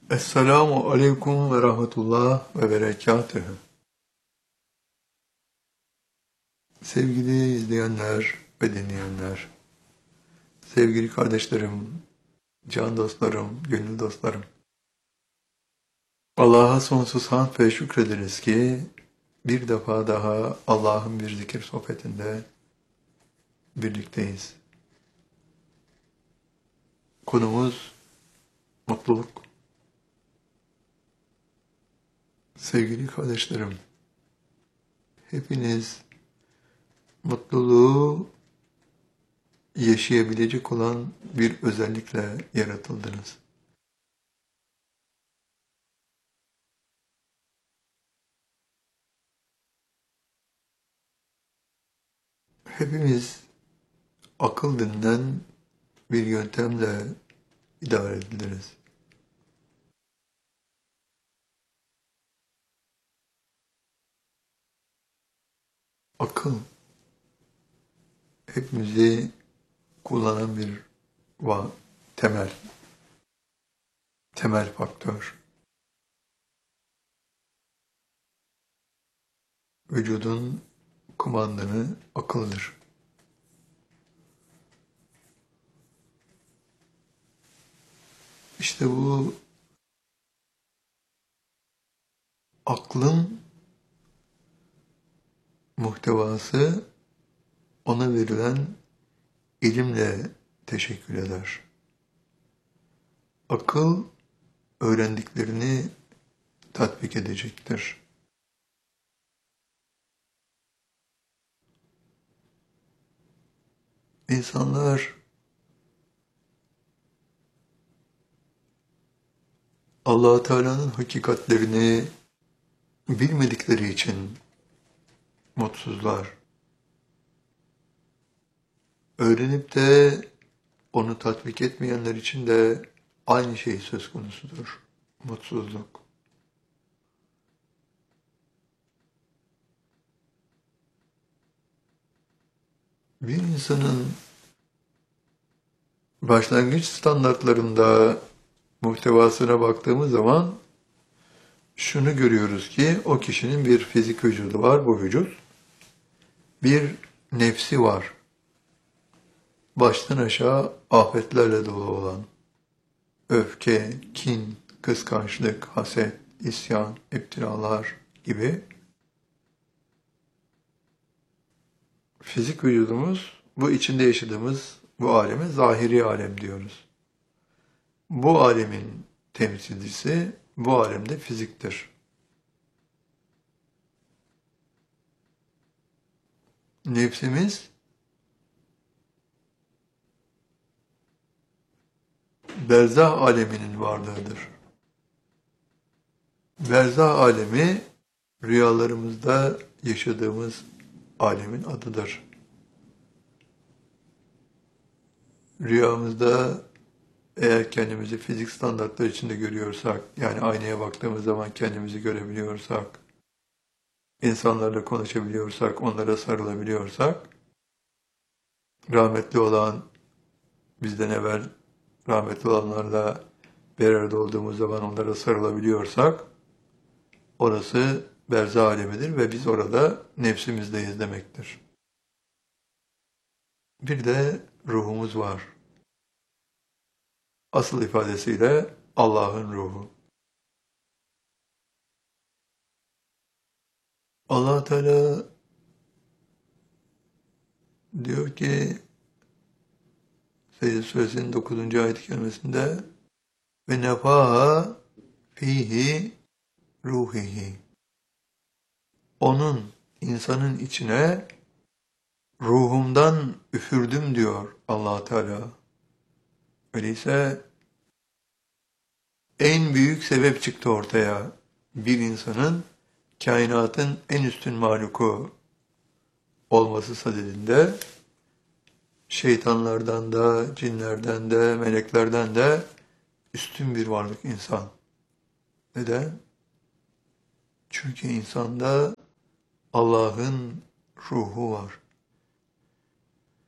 Esselamu aleyküm ve rahmetullah ve berekatühü. Sevgili izleyenler ve dinleyenler, sevgili kardeşlerim, can dostlarım, gönül dostlarım. Allah'a sonsuz hamd ve şükrederiz ki bir defa daha Allah'ın bir zikir sohbetinde birlikteyiz. Konumuz mutluluk. Sevgili kardeşlerim, hepiniz mutluluğu yaşayabilecek olan bir özellikle yaratıldınız. Hepimiz akıl denilen bir yöntemle idare ediliriz. Akıl hepimizi kullanan bir temel, temel faktör. Vücudun kumandanı akıldır. İşte bu aklın muhtevası ona verilen ilimle teşekkül eder. Akıl öğrendiklerini tatbik edecektir. İnsanlar Allah-u Teala'nın hakikatlerini bilmedikleri için mutsuzlar. Öğrenip de onu tatbik etmeyenler için de aynı şey söz konusudur. Mutsuzluk. Bir insanın başlangıç standartlarında muhtevasına baktığımız zaman şunu görüyoruz ki o kişinin bir fizik vücudu var, bu vücut. Bir nefsi var. Baştan aşağı afetlerle dolu olan öfke, kin, kıskançlık, haset, isyan, iptiralar gibi fizik vücudumuz, bu içinde yaşadığımız bu aleme zahiri alem diyoruz. Bu alemin temsilcisi bu alemde fiziktir. Nefsimiz berzah aleminin varlığıdır. Berzah alemi rüyalarımızda yaşadığımız alemin adıdır. Rüyamızda eğer kendimizi fizik standartlar içinde görüyorsak, yani aynaya baktığımız zaman kendimizi görebiliyorsak, insanlarla konuşabiliyorsak, onlara sarılabiliyorsak, rahmetli olan, bizden evvel rahmetli olanlarla bir arada olduğumuz zaman onlara sarılabiliyorsak, orası berzah alemidir ve biz orada nefsimizdeyiz demektir. Bir de ruhumuz var. Asıl ifadesiyle Allah'ın ruhu. Allah Teala diyor ki Secde Suresinin 9. ayet-i kerimesinde ve nefaha fihi ruhihi. Onun, insanın içine ruhumdan üfürdüm diyor Allah Teala. Öyleyse en büyük sebep çıktı ortaya. Bir insanın kainatın en üstün mahluku olması sadedinde şeytanlardan da, cinlerden de, meleklerden de üstün bir varlık insan. Neden? Çünkü insanda Allah'ın ruhu var.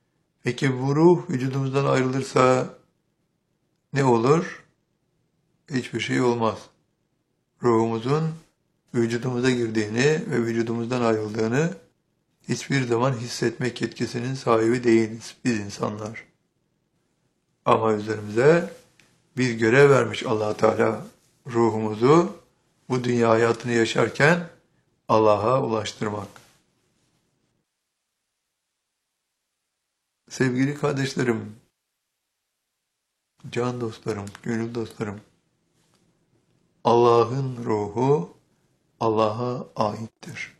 Peki bu ruh vücudumuzdan ayrılırsa ne olur? hiçbir şey olmaz. Ruhumuzun vücudumuza girdiğini ve vücudumuzdan ayrıldığını hiçbir zaman hissetmek yetkisinin sahibi değiliz biz insanlar. Ama üzerimize bir görev vermiş Allah Teala, ruhumuzu bu dünya hayatını yaşarken Allah'a ulaştırmak. Sevgili kardeşlerim, can dostlarım, gönül dostlarım, Allah'ın ruhu Allah'a aittir.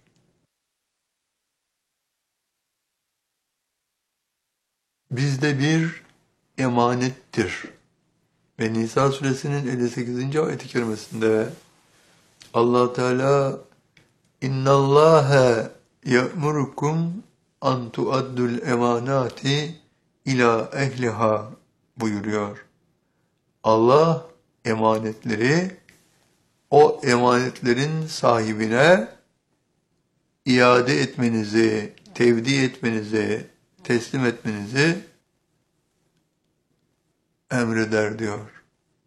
Bizde bir emanettir. Ve Nisa suresinin 58. ayet-i kerimesinde Allah Teala İnnallâhe ya'murukum an tuaddul emanati ila ehliha buyuruyor. Allah emanetleri o emanetlerin sahibine iade etmenizi, tevdi etmenizi, teslim etmenizi emreder diyor.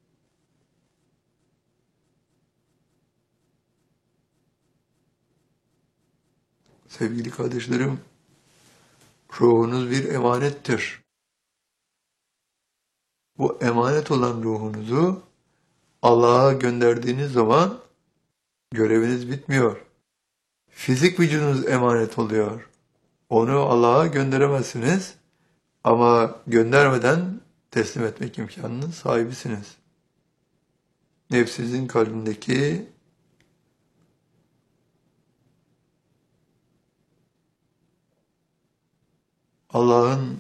Sevgili kardeşlerim, ruhunuz bir emanettir. Bu emanet olan ruhunuzu Allah'a gönderdiğiniz zaman göreviniz bitmiyor. Fizik vücudunuz emanet oluyor. Onu Allah'a gönderemezsiniz ama göndermeden teslim etmek imkanının sahibisiniz. Nefsinizin kalbindeki Allah'ın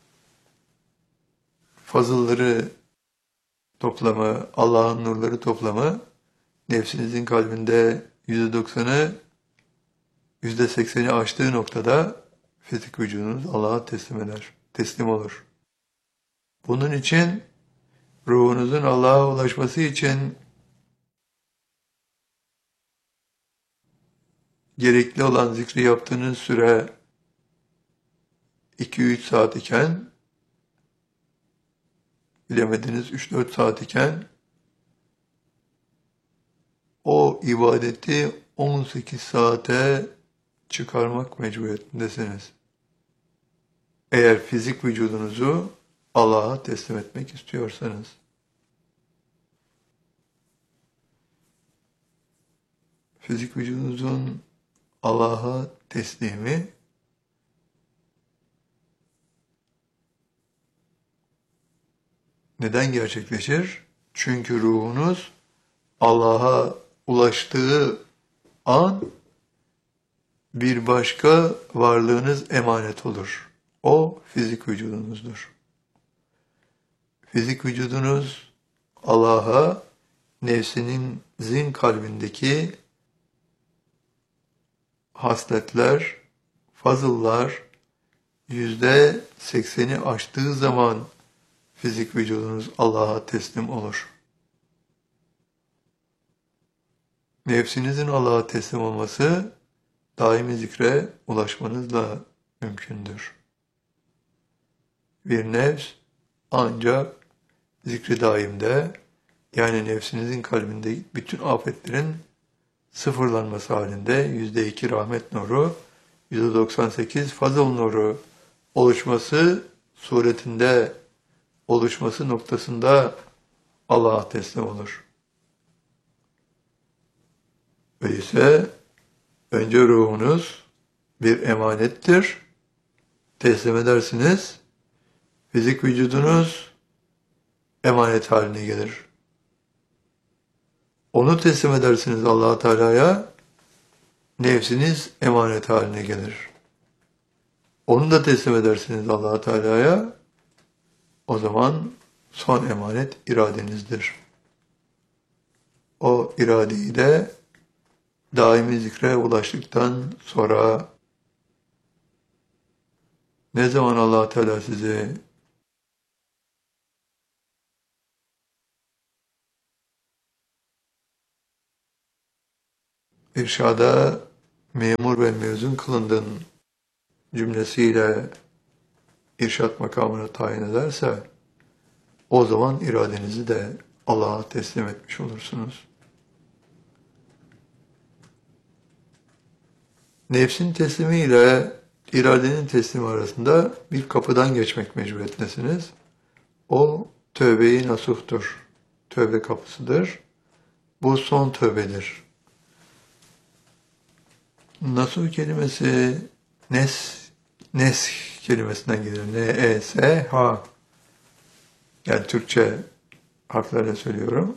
fazılları toplamı, Allah'ın nurları toplamı, nefsinizin kalbinde %90'ı, %80'i aştığı noktada fizik vücudunuz Allah'a teslim eder, teslim olur. Bunun için ruhunuzun Allah'a ulaşması için gerekli olan zikri yaptığınız süre 2-3 saat iken, bilemediniz 3-4 saat iken, o ibadeti 18 saate çıkarmak mecburiyetindesiniz. Eğer fizik vücudunuzu Allah'a teslim etmek istiyorsanız. Fizik vücudunuzun Allah'a teslimi neden gerçekleşir? Çünkü ruhunuz Allah'a ulaştığı an bir başka varlığınız emanet olur. O fizik vücudunuzdur. Fizik vücudunuz Allah'a nefsinizin kalbindeki hasletler, fazıllar %80'i aştığı zaman fizik vücudunuz Allah'a teslim olur. Nefsinizin Allah'a teslim olması daimi zikre ulaşmanızla mümkündür. Bir nefs ancak zikri daimde, yani nefsinizin kalbinde bütün afetlerin sıfırlanması halinde %2 rahmet nuru, %98 fazıl nuru oluşması suretinde, oluşması noktasında Allah'a teslim olur. Öyleyse önce ruhunuz bir emanettir. Teslim edersiniz. Fizik vücudunuz emanet haline gelir. Onu teslim edersiniz Allah Teala'ya, nefsiniz emanet haline gelir. Onu da teslim edersiniz Allah Teala'ya, o zaman son emanet iradenizdir. O iradeyi de daimi zikre ulaştıktan sonra ne zaman Allah Teala sizi irşada memur ve mezun kılındın cümlesiyle irşat makamına tayin ederse, o zaman iradenizi de Allah'a teslim etmiş olursunuz. Nefsin teslimi ile iradenin teslimi arasında bir kapıdan geçmek mecburiyetindesiniz. O tövbe-i nasuhtur. Tövbe kapısıdır. Bu son tövbedir. Nasuh kelimesi nes kelimesinden gelir. N-E-S-H. Yani Türkçe harflerle söylüyorum.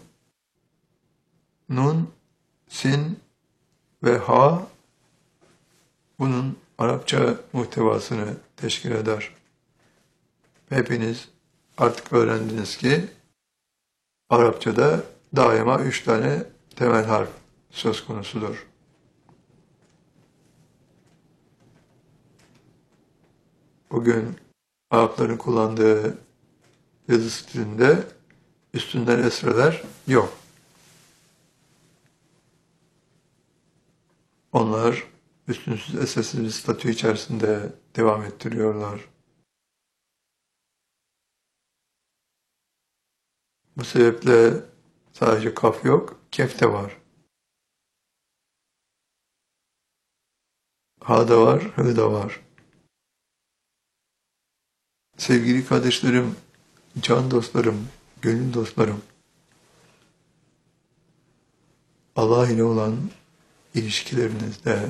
Nun, sin ve ha bunun Arapça muhtevasını teşkil eder. Hepiniz artık öğrendiniz ki Arapçada daima 3 tane temel harf söz konusudur. Bugün Arapların kullandığı yazı stilinde üstünden esreler yok. Onlar üstünsüz esresiz bir statü içerisinde devam ettiriyorlar. Bu sebeple sadece kaf yok, kef de var. Ha da var, hı da var. Sevgili kardeşlerim, can dostlarım, gönül dostlarım, Allah ile olan ilişkilerinizde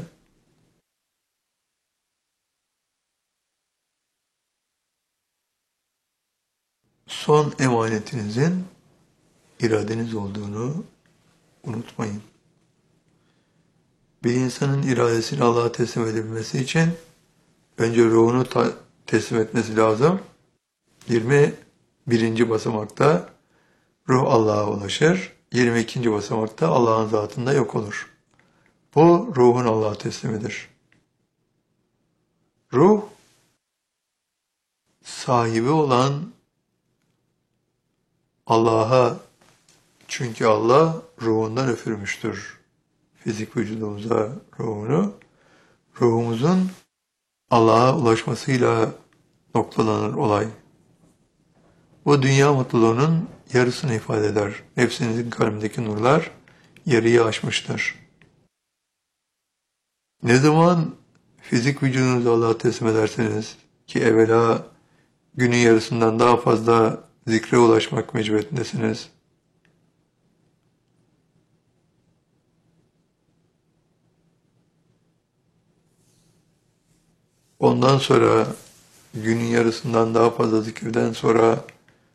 son emanetinizin iradeniz olduğunu unutmayın. Bir insanın iradesini Allah'a teslim edebilmesi için önce ruhunu teslim etmesi lazım. 21. basamakta ruh Allah'a ulaşır. 22. basamakta Allah'ın zatında yok olur. Bu ruhun Allah'a teslimidir. Ruh sahibi olan Allah'a, çünkü Allah ruhundan üfürmüştür fizik vücudumuza ruhunu. Ruhumuzun Allah'a ulaşmasıyla noktalanır olay. Bu dünya mutluluğunun yarısını ifade eder. Nefsinizin kalbindeki nurlar yarıyı aşmıştır. Ne zaman fizik vücudunuzu Allah'a teslim ederseniz ki evvela günün yarısından daha fazla zikre ulaşmak mecburiyetindesiniz. Ondan sonra günün yarısından daha fazla zikirden sonra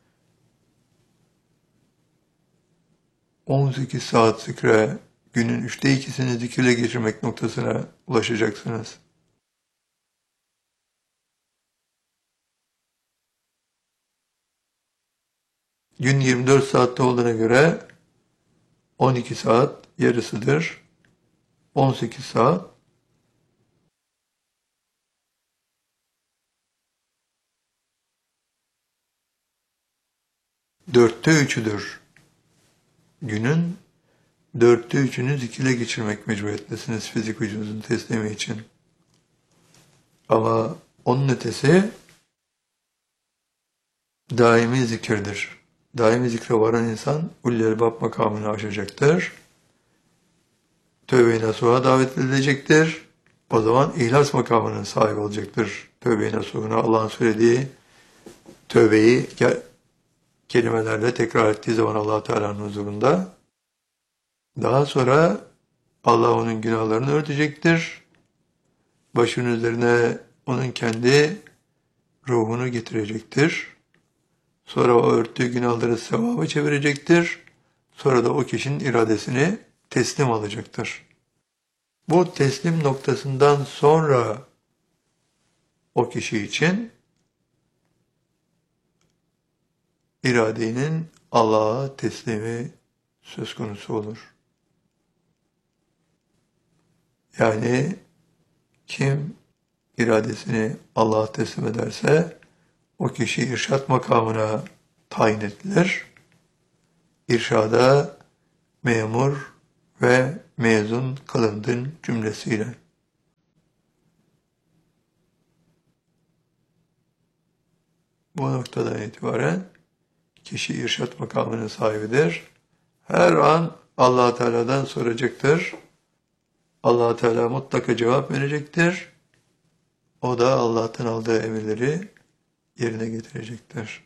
18 saat zikre, günün 2/3'ünü zikirle geçirmek noktasına ulaşacaksınız. Gün 24 saatte olduğuna göre 12 saat yarısıdır. 18 saat. Dörtte üçüdür. Günün 4/3'ünü zikirle geçirmek mecburiyetindesiniz fizik vücudunuzun teslimi için. Ama onun ötesi daimi zikirdir. Daimi zikre varan insan Ulul Elbab makamını aşacaktır. Tövbe-i nasuha davet edilecektir. O zaman ihlas makamının sahibi olacaktır. Tövbe-i nasuhuna Allah'ın söylediği tövbeyi kelimelerle tekrar ettiği zaman Allah Teala'nın huzurunda. Daha sonra Allah onun günahlarını örtecektir. Başının üzerine onun kendi ruhunu getirecektir. Sonra o örttüğü günahları sevaba çevirecektir. Sonra da o kişinin iradesini teslim alacaktır. Bu teslim noktasından sonra o kişi için iradenin Allah'a teslimi söz konusu olur. Yani kim iradesini Allah'a teslim ederse o kişi irşad makamına tayin edilir. İrşada memur ve mezun kılındın cümlesiyle. Bu noktadan itibaren kişi irşat makamının sahibidir. Her an Allah Teala'dan soracaktır. Allah Teala mutlaka cevap verecektir. O da Allah'tan aldığı emirleri yerine getirecektir.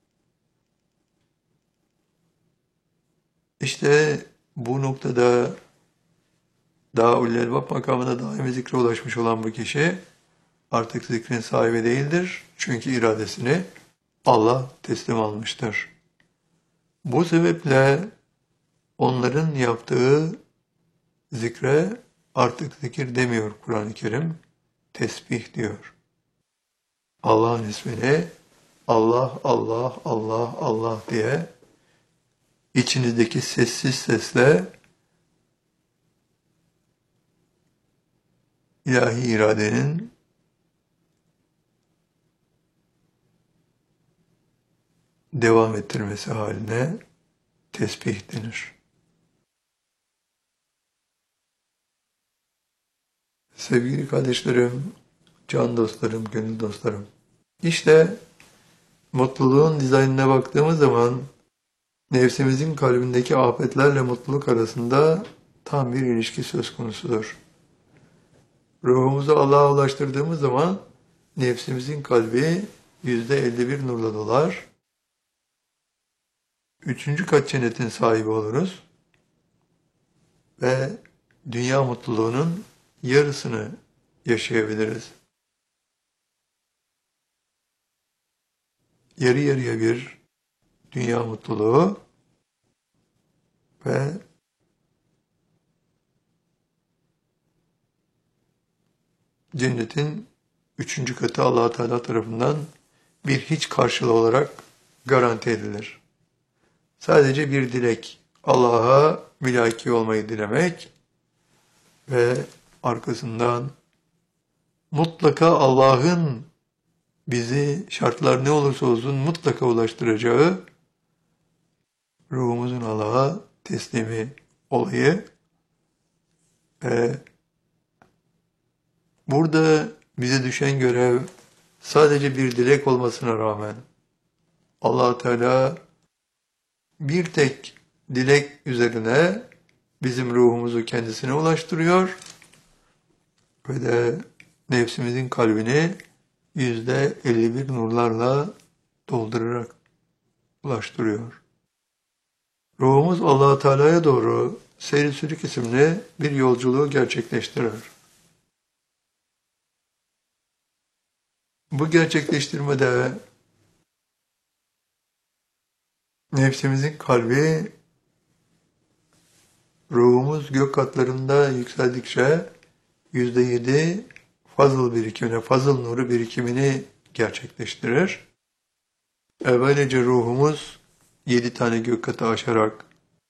İşte bu noktada daha ulul elbab makamına daimi zikre ulaşmış olan bu kişi artık zikrin sahibi değildir. Çünkü iradesini Allah teslim almıştır. Bu sebeple onların yaptığı zikre artık zikir demiyor Kur'an-ı Kerim, tesbih diyor. Allah'ın ismini Allah, Allah, Allah, Allah diye içinizdeki sessiz sesle ilahi iradenin devam ettirmesi haline tesbih denir. Sevgili kardeşlerim, can dostlarım, gönül dostlarım. İşte mutluluğun dizaynına baktığımız zaman nefsimizin kalbindeki afetlerle mutluluk arasında tam bir ilişki söz konusudur. Ruhumuzu Allah'a ulaştırdığımız zaman nefsimizin kalbi %51 nurla dolar. 3. kat cennetin sahibi oluruz. Ve dünya mutluluğunun yarısını yaşayabiliriz. Yarı yarıya bir dünya mutluluğu ve cennetin 3. katı Allah Teala tarafından bir hiç karşılığı olarak garanti edilir. Sadece bir dilek, Allah'a mülaki olmayı dilemek ve arkasından mutlaka Allah'ın bizi şartlar ne olursa olsun mutlaka ulaştıracağı ruhumuzun Allah'a teslimi olayı ve burada bize düşen görev sadece bir dilek olmasına rağmen Allah Teala bir tek dilek üzerine bizim ruhumuzu kendisine ulaştırıyor ve de nefsimizin kalbini %51 nurlarla doldurarak ulaştırıyor. Ruhumuz Allah Teala'ya doğru seyri sülük isimli bir yolculuğu gerçekleştirir. Bu gerçekleştirmede nefsimizin kalbi ruhumuz gök katlarında yükseldikçe %7 fazıl nuru birikimini gerçekleştirir. Böylece ruhumuz 7 tane gök katı aşarak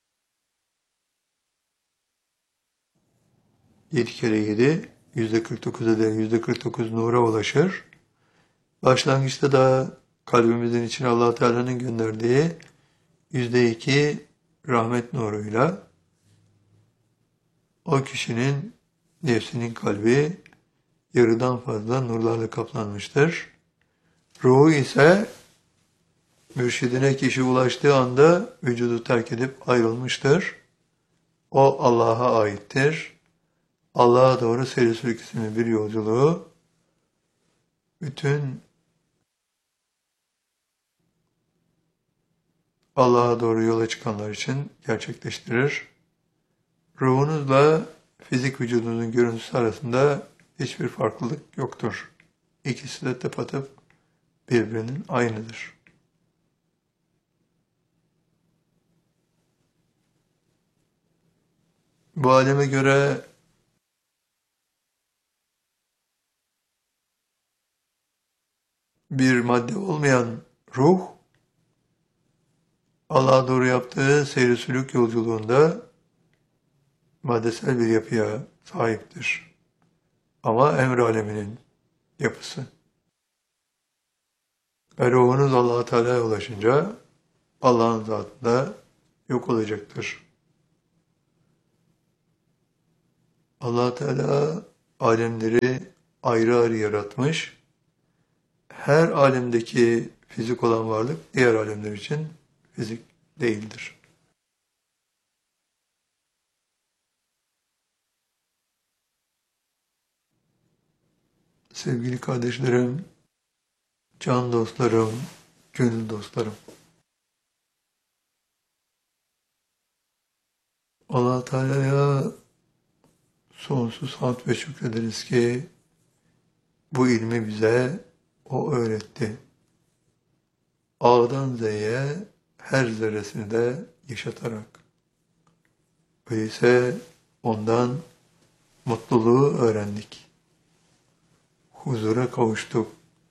7 kere 7 %49 eder, %49 nura ulaşır. Başlangıçta da kalbimizin içine Allah Teala'nın gönderdiği %2 rahmet nuruyla o kişinin nefsinin kalbi yarıdan fazla nurlarla kaplanmıştır. Ruhu ise mürşidine kişi ulaştığı anda vücudu terk edip ayrılmıştır. O Allah'a aittir. Allah'a doğru seyri sülük isimli bir yolculuğu bütün Allah'a doğru yola çıkanlar için gerçekleştirir. Ruhunuzla fizik vücudunuzun görüntüsü arasında hiçbir farklılık yoktur. İkisi de tepatıp birbirinin aynıdır. Bu aleme göre bir madde olmayan ruh, Allah'a doğru yaptığı seyri sülük yolculuğunda maddesel bir yapıya sahiptir. Ama emr aleminin yapısı. Ve ruhunuz Allah-u Teala'ya ulaşınca Allah'ın zatında yok olacaktır. Allah Teala alemleri ayrı ayrı yaratmış. Her alemdeki fizik olan varlık diğer alemler için fizik değildir. Sevgili kardeşlerim, can dostlarım, gönül dostlarım. Allah Teala'ya sonsuz hamd ve şükrederiz ki bu ilmi bize O öğretti. A'dan Z'ye her zerresini de yaşatarak. Öyleyse ondan mutluluğu öğrendik. Huzura kavuştuk.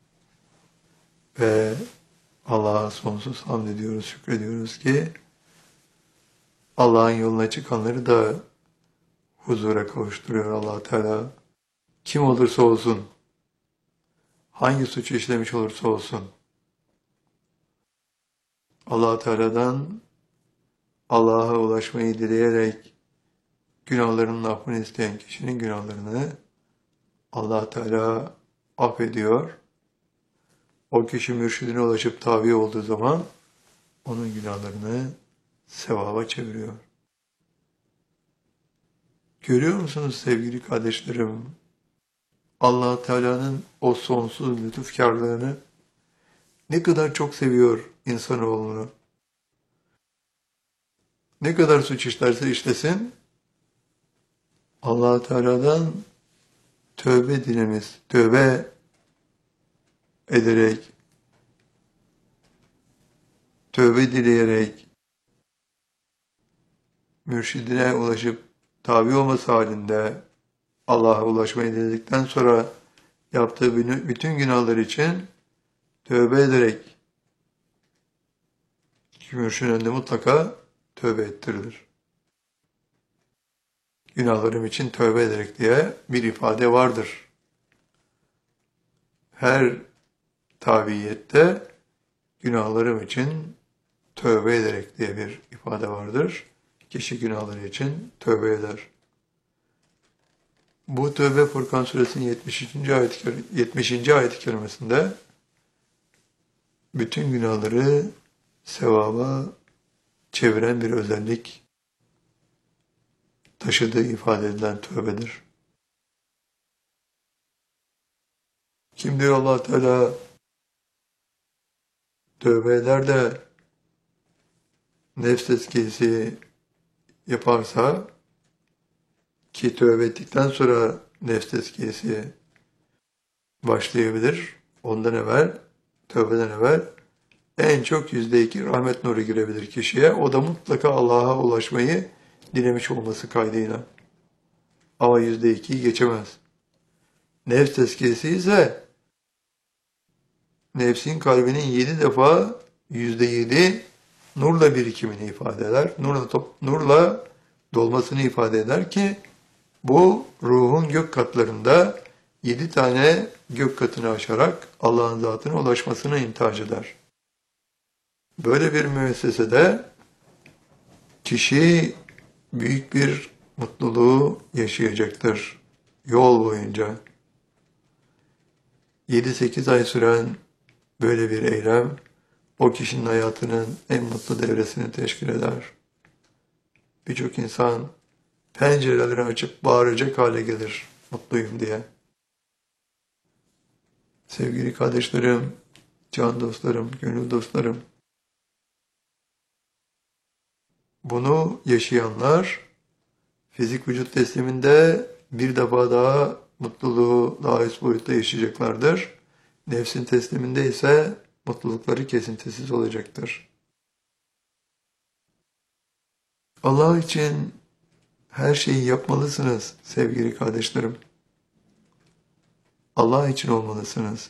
Ve Allah'a sonsuz hamd ediyoruz, şükrediyoruz ki Allah'ın yoluna çıkanları da huzura kavuşturuyor Allah Teala. Kim olursa olsun, hangi suçu işlemiş olursa olsun, Allah Teala'dan Allah'a ulaşmayı dileyerek günahlarının affını isteyen kişinin günahlarını Allah Teala affediyor. O kişi mürşidine ulaşıp tabi olduğu zaman onun günahlarını sevaba çeviriyor. Görüyor musunuz sevgili kardeşlerim? Allah Teala'nın o sonsuz lütufkarlığını ne kadar çok seviyor insanoğlunu. Ne kadar suç işlerse işlesin, Allah Teala'dan tövbe dilemiz, tövbe ederek, tövbe dileyerek, mürşidine ulaşıp tabi olması halinde Allah'a ulaşmayı diledikten sonra yaptığı bütün günahlar için tövbe ederek mürşidin önünde mutlaka tövbe ettirilir. Günahlarım için tövbe ederek diye bir ifade vardır. Her tabiyette günahlarım için tövbe ederek diye bir ifade vardır. Kişi günahları için tövbe eder. Bu Tövbe Furkan Suresinin 70. ayet-i kerimesinde bütün günahları sevaba çeviren bir özellik taşıdığı ifade edilen tövbedir. Kim diyor Allah Teala tövbe eder de nefs tezkiyesi yaparsa ki tövbe ettikten sonra nefs tezkiyesi başlayabilir. Ondan evvel, tövbeden evvel en çok %2 rahmet nuru girebilir kişiye. O da mutlaka Allah'a ulaşmayı dilemiş olması kaydıyla. Ama %2'yi geçemez. Nefs tezkiyesi ise nefsin kalbinin 7 defa %7 nurla birikimini ifade eder. Nurla dolmasını ifade eder ki bu ruhun gök katlarında 7 tane gök katını aşarak Allah'ın zatına ulaşmasına imtihac eder. Böyle bir müessesede kişi büyük bir mutluluğu yaşayacaktır yol boyunca. 7-8 ay süren böyle bir eylem o kişinin hayatının en mutlu devresini teşkil eder. Birçok insan pencereleri açıp bağıracak hale gelir mutluyum diye. Sevgili kardeşlerim, can dostlarım, gönül dostlarım, bunu yaşayanlar fizik vücut tesliminde bir defa daha mutluluğu daha üst boyutta yaşayacaklardır. Nefsin tesliminde ise mutlulukları kesintisiz olacaktır. Allah için her şeyi yapmalısınız sevgili kardeşlerim. Allah için olmalısınız.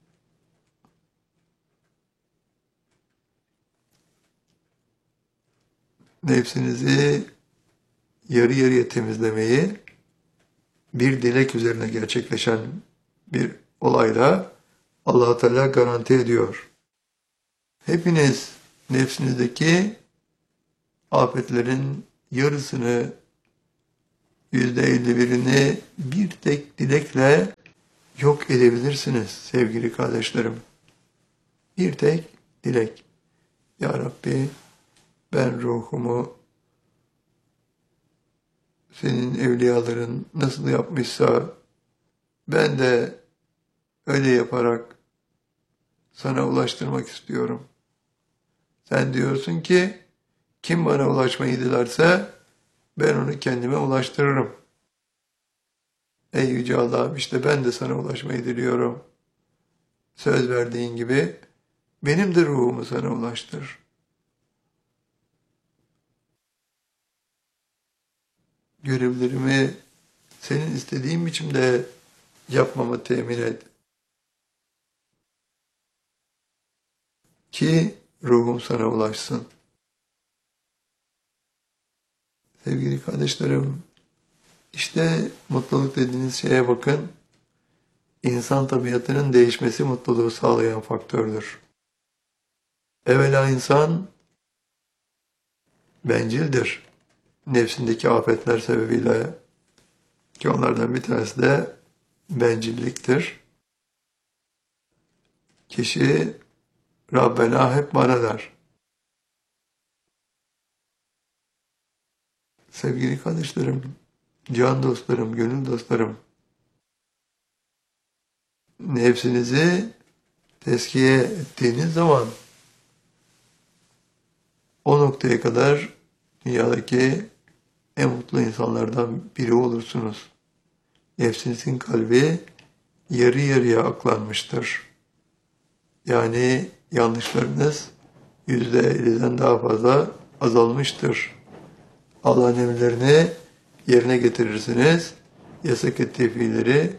Nefsinizi yarı yarıya temizlemeyi bir dilek üzerine gerçekleşen bir olayla Allah Teala garanti ediyor. Hepiniz nefsinizdeki afetlerin yarısını, %51'ini bir tek dilekle yok edebilirsiniz sevgili kardeşlerim. Bir tek dilek. Ya Rabbi, ben ruhumu senin evliyaların nasıl yapmışsa ben de öyle yaparak sana ulaştırmak istiyorum. Sen diyorsun ki kim bana ulaşmayı dilerse ben onu kendime ulaştırırım. Ey Yüce Allah'ım, işte ben de sana ulaşmayı diliyorum. Söz verdiğin gibi benim de ruhumu sana ulaştır. Görevlerimi senin istediğin biçimde yapmamı temin et. Ki ruhum sana ulaşsın. Sevgili kardeşlerim, işte mutluluk dediğiniz şeye bakın. İnsan tabiatının değişmesi mutluluğu sağlayan faktördür. Evvela insan bencildir. Nefsindeki afetler sebebiyle, ki onlardan bir tanesi de bencilliktir. Kişi Rabbena hep bana der. Sevgili kardeşlerim, can dostlarım, gönül dostlarım, nefsinizi tezkiye ettiğiniz zaman o noktaya kadar dünyadaki en mutlu insanlardan biri olursunuz. Nefsinizin kalbi yarı yarıya aklanmıştır. Yani yanlışlarınız %50'den daha fazla azalmıştır. Allah'ın emirlerini yerine getirirsiniz. Yasak ettiği fiilleri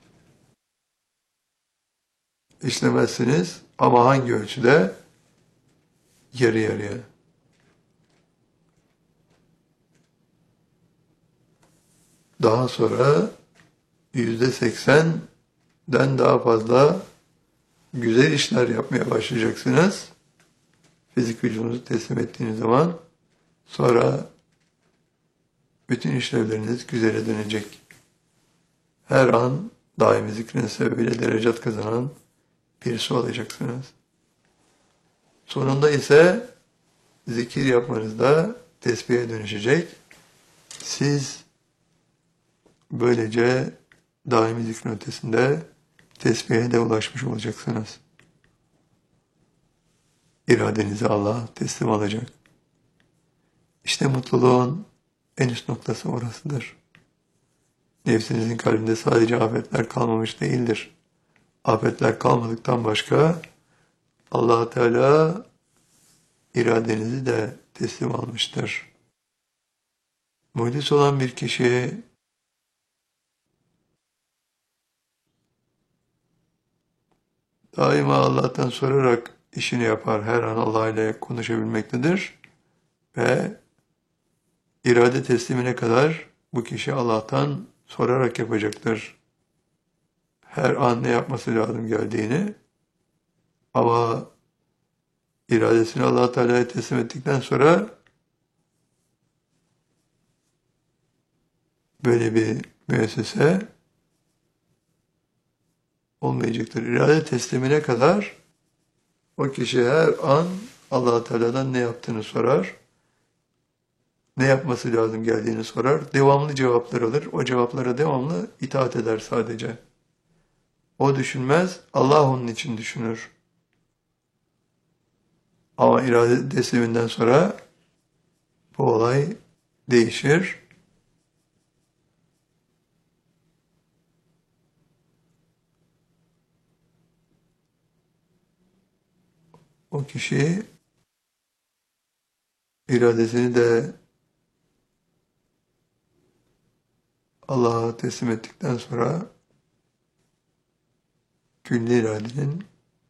işlemezsiniz. Ama hangi ölçüde? Yarı yarıya. Daha sonra %80'den daha fazla güzel işler yapmaya başlayacaksınız. Fizik vücudunuzu teslim ettiğiniz zaman sonra bütün işlevleriniz güzele dönecek. Her an daimi zikrin sebebiyle derecat kazanan birisi olacaksınız. Sonunda ise zikir yapmanız da tesbihe dönüşecek. Siz böylece daimi zikrin ötesinde tesbihe de ulaşmış olacaksınız. İradenizi Allah'a teslim alacak. İşte mutluluğun en üst noktası orasıdır. Nefsinizin kalbinde sadece afetler kalmamış değildir. Afetler kalmadıktan başka Allah Teala iradenizi de teslim almıştır. Muhlis olan bir kişi daima Allah'tan sorarak işini yapar. Her an Allah ile konuşabilmektedir. Ve irade teslimine kadar bu kişi Allah'tan sorarak yapacaktır. Her an ne yapması lazım geldiğini. Ama iradesini Allah Teala'ya teslim ettikten sonra böyle bir müessese olmayacaktır. İrade teslimine kadar o kişi her an Allah Teala'dan ne yaptığını sorar. Ne yapması lazım geldiğini sorar. Devamlı cevaplar alır. O cevaplara devamlı itaat eder sadece. O düşünmez, Allah onun için düşünür. Ama irade tesliminden sonra bu olay değişir. O kişi iradesini de Allah'a teslim ettikten sonra külli iradenin,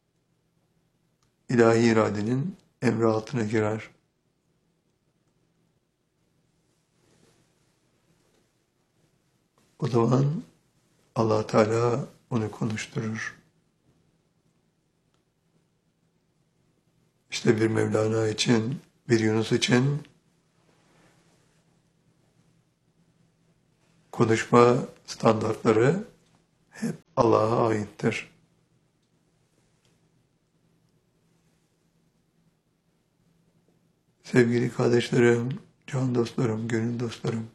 ilahi iradenin emri altına girer. O zaman Allah Teala onu konuşturur. İşte bir Mevlana için, bir Yunus için konuşma standartları hep Allah'a aittir. Sevgili kardeşlerim, can dostlarım, gönül dostlarım.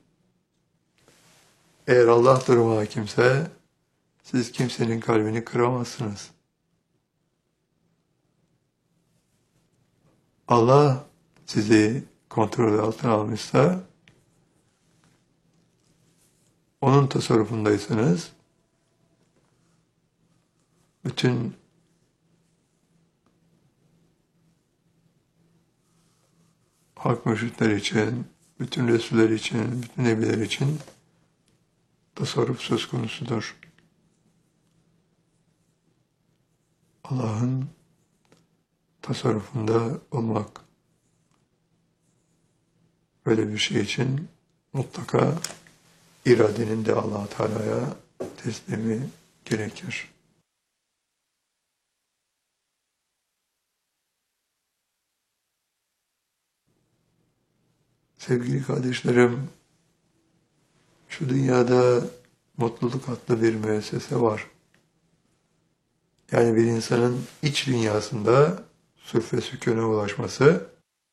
Eğer Allah duruma hakimse siz kimsenin kalbini kıramazsınız. Allah sizi kontrol altına almışsa, onun tasarrufundaysanız, bütün hak mürşitler için, bütün Resuller için, bütün Nebiler için tasarruf söz konusudur. Allah'ın tasarrufunda olmak. Böyle bir şey için mutlaka iradenin de Allah-u Teala'ya teslimi gerekir. Sevgili kardeşlerim, şu dünyada mutluluk adlı bir müessese var. Yani bir insanın iç dünyasında sülf ve sükûne ulaşması,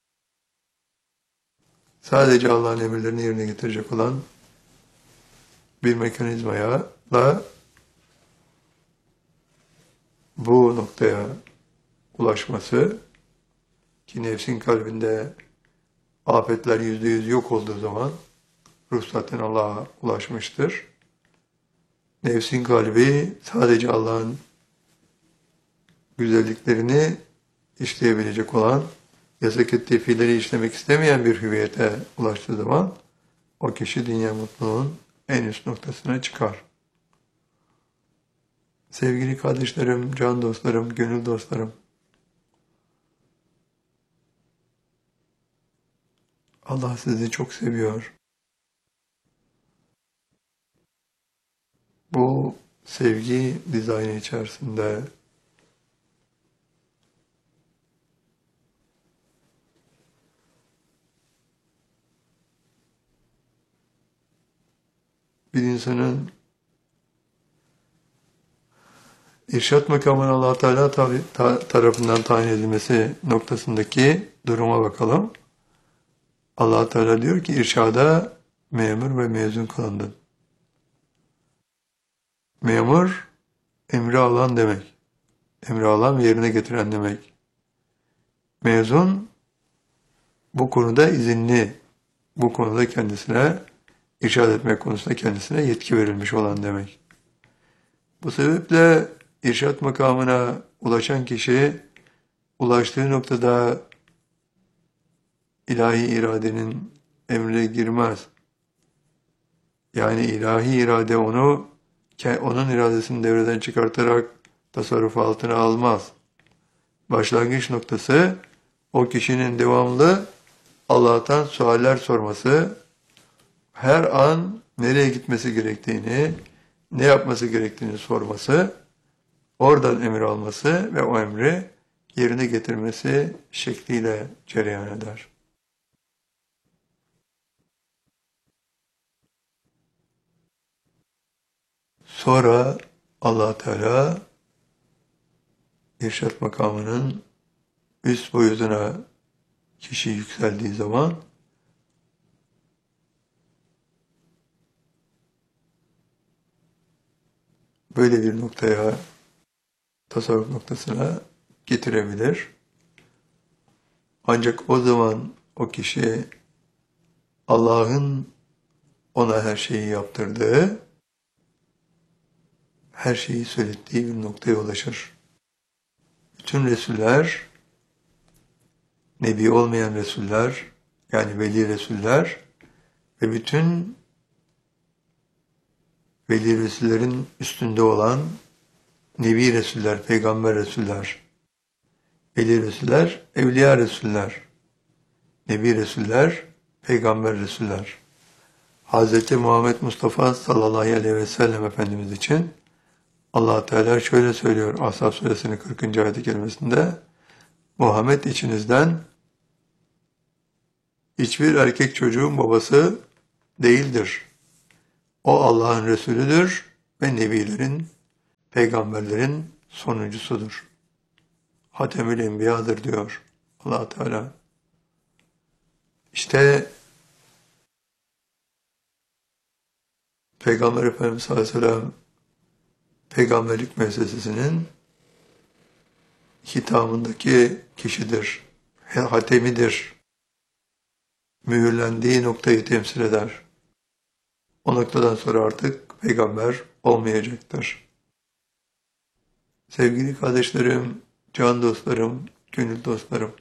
sadece Allah'ın emirlerini yerine getirecek olan bir mekanizmaya da bu noktaya ulaşması, ki nefsin kalbinde afetler %100 yok olduğu zaman ruh zaten Allah'a ulaşmıştır. Nefsin kalbi sadece Allah'ın güzelliklerini işleyebilecek olan, yasak ettiği fiilleri işlemek istemeyen bir hüviyete ulaştığı zaman o kişi dünya mutluluğun en üst noktasına çıkar. Sevgili kardeşlerim, can dostlarım, gönül dostlarım, Allah sizi çok seviyor. Bu sevgi dizaynı içerisinde bir insanın irşat makamına Allah Teala tarafından tayin edilmesi noktasındaki duruma bakalım. Allah Teala diyor ki irşada memur ve mezun kılındın. Memur emri alan demek. Emri alan ve yerine getiren demek. Mezun bu konuda izinli, bu konuda kendisine irşad etmek konusunda kendisine yetki verilmiş olan demek. Bu sebeple irşat makamına ulaşan kişi ulaştığı noktada ilahi iradenin emrine girmez. Yani ilahi irade onun iradesini devreden çıkartarak tasarruf altına almaz. Başlangıç noktası o kişinin devamlı Allah'tan sualler sorması, her an nereye gitmesi gerektiğini, ne yapması gerektiğini sorması, oradan emir alması ve o emri yerine getirmesi şekliyle cereyan eder. Sonra Allah Teala irşat makamının üst boyutuna kişi yükseldiği zaman böyle bir noktaya, tasavvuf noktasına getirebilir. Ancak o zaman o kişi Allah'ın ona her şeyi yaptırdığı, her şeyi söylettiği bir noktaya ulaşır. Bütün Resuller, Nebi olmayan Resuller, yani Veli Resuller ve bütün Veli Resullerin üstünde olan Nebi Resuller, Peygamber Resuller, Veli Resuller, Evliya Resuller, Nebi Resuller, Peygamber Resuller. Hz. Muhammed Mustafa sallallahu aleyhi ve sellem Efendimiz için Allah Teala şöyle söylüyor Ahzab suresinin 40. ayet-i kerimesinde: Muhammed içinizden hiçbir erkek çocuğun babası değildir. O Allah'ın Resulüdür ve Nebilerin, Peygamberlerin sonuncusudur. Hatemül Enbiya'dır diyor Allah Teala. İşte Peygamber Efendimiz sallallahu aleyhi ve sellem peygamberlik müessesesinin hitamındaki kişidir, hatemidir, mühürlendiği noktayı temsil eder. O noktadan sonra artık peygamber olmayacaktır. Sevgili kardeşlerim, can dostlarım, gönül dostlarım,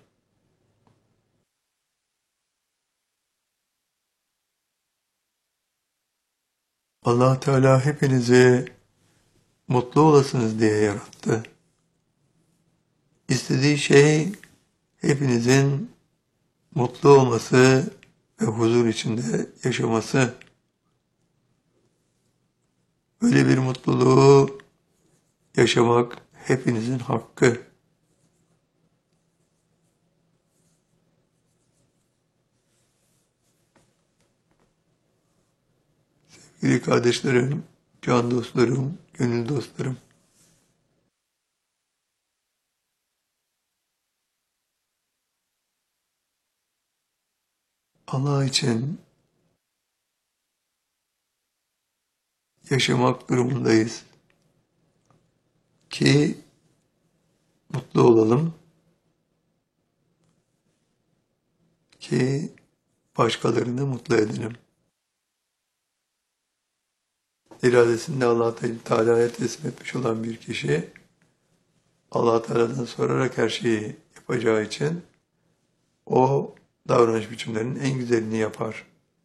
Allah Teala hepinizi mutlu olasınız diye yarattı. İstediği şey hepinizin mutlu olması ve huzur içinde yaşaması. Böyle bir mutluluğu yaşamak hepinizin hakkı. Sevgili kardeşlerim, can dostlarım, gönül dostlarım. Allah için yaşamak durumundayız ki mutlu olalım, ki başkalarını mutlu edelim. İradesini de Allah Teala'ya teslim etmiş olan bir kişi, Allah Teala'dan sorarak her şeyi yapacağı için o davranış biçimlerinin en güzelini yapar.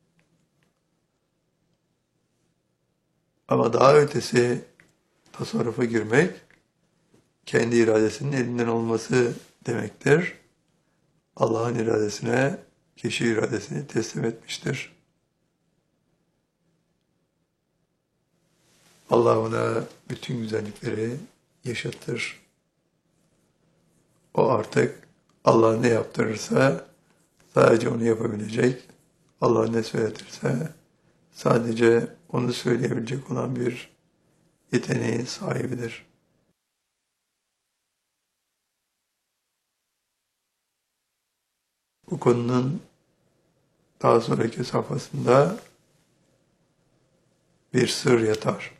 Ama daha ötesi tasarrufa girmek, kendi iradesinin elinden olması demektir. Allah'ın iradesine, kişi iradesini teslim etmiştir. Allah ona bütün güzellikleri yaşatır. O artık Allah ne yaptırırsa sadece onu yapabilecek, Allah ne söyletirse sadece onu söyleyebilecek olan bir yeteneğin sahibidir. Bu konunun daha sonraki safhasında bir sır yatar.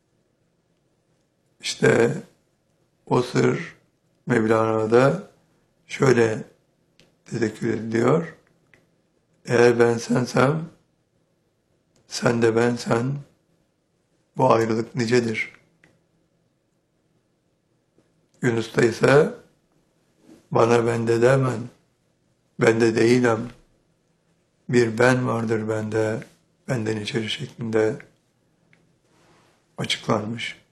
İşte o sır Mevlana'da şöyle tezekkür ediliyor. Eğer ben sensem, sen de bensen, bu ayrılık nicedir. Yunus'ta ise bana bende demen, bende değilim, bir ben vardır bende, benden içeri şeklinde açıklanmış.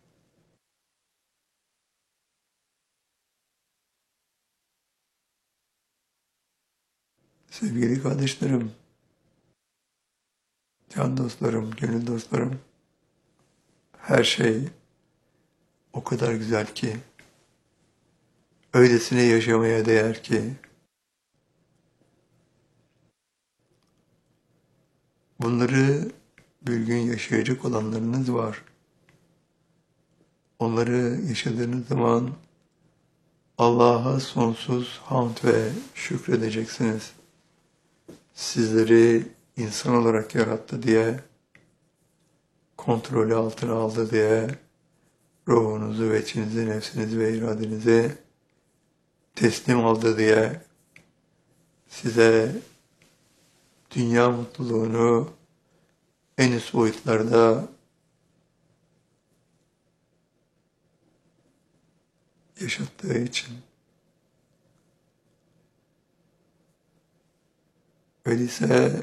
Sevgili kardeşlerim, can dostlarım, gönül dostlarım, her şey o kadar güzel ki, öylesine yaşamaya değer ki, bunları bir gün yaşayacak olanlarınız var. Onları yaşadığınız zaman Allah'a sonsuz hamd ve şükredeceksiniz. Sizleri insan olarak yarattı diye, kontrolü altına aldı diye, ruhunuzu ve içinizi, nefsinizi ve iradenizi teslim aldı diye, size dünya mutluluğunu en üst boyutlarda yaşattığı için. Öyleyse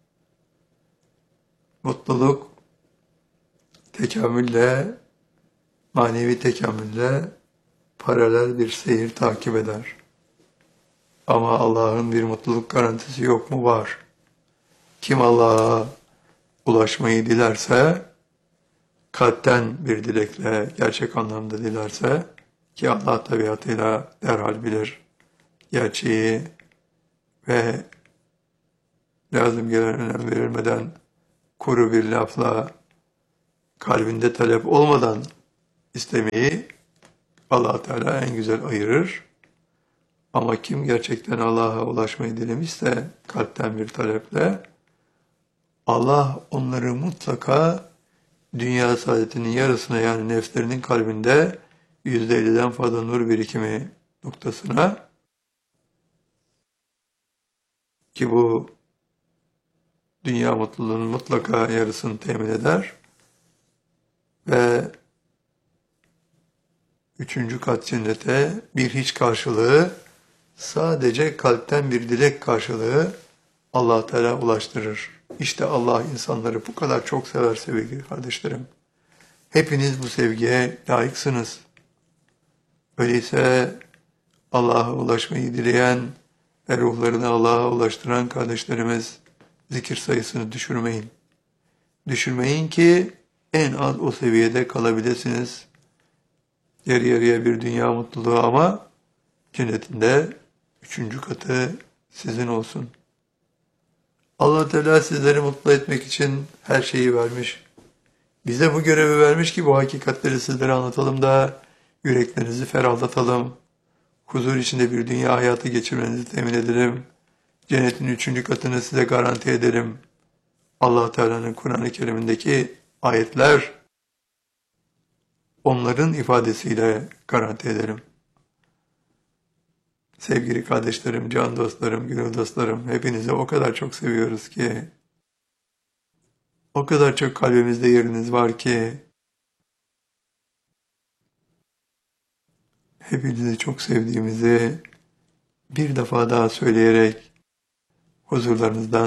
mutluluk tekamülle, manevi tekamülle paralel bir seyir takip eder. Ama Allah'ın bir mutluluk garantisi yok mu? Var. Kim Allah'a ulaşmayı dilerse, kalpten bir dilekle, gerçek anlamda dilerse, ki Allah tabiatıyla derhal bilir gerçeği ve lazım gelen önem verilmeden, kuru bir lafla, kalbinde talep olmadan istemeyi Allah Teala en güzel ayırır. Ama kim gerçekten Allah'a ulaşmayı dilemişse kalpten bir taleple, Allah onları mutlaka dünya saadetinin yarısına, yani nefslerinin kalbinde %50'den fazla nur birikimi noktasına, ki bu dünya mutluluğunun mutlaka yarısını temin eder ve üçüncü kat cennete bir hiç karşılığı, sadece kalpten bir dilek karşılığı Allah Teala ulaştırır. İşte Allah insanları bu kadar çok sever sevgili kardeşlerim. Hepiniz bu sevgiye layıksınız. Öyleyse Allah'a ulaşmayı dileyen ve ruhlarını Allah'a ulaştıran kardeşlerimiz, zikir sayısını düşürmeyin. Düşürmeyin ki en az o seviyede kalabilirsiniz. Yarı yarıya bir dünya mutluluğu, ama cennetinde üçüncü katı sizin olsun. Allah Teala sizleri mutlu etmek için her şeyi vermiş. Bize bu görevi vermiş ki bu hakikatleri sizlere anlatalım da yüreklerinizi ferahlatalım. Huzur içinde bir dünya hayatı geçirmenizi temin edelim. Cennetin üçüncü katını size garanti edelim. Allah Teala'nın Kur'an-ı Kerim'indeki ayetler, onların ifadesiyle garanti edelim. Sevgili kardeşlerim, can dostlarım, gönül dostlarım, hepinizi o kadar çok seviyoruz ki, o kadar çok kalbimizde yeriniz var ki, hepinizi çok sevdiğimizi bir defa daha söyleyerek huzurlarınızdan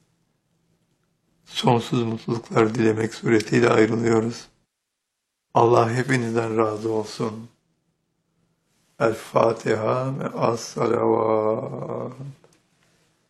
sonsuz mutluluklar dilemek suretiyle ayrılıyoruz. Allah hepinizden razı olsun. El Fatiha ve as-salavat.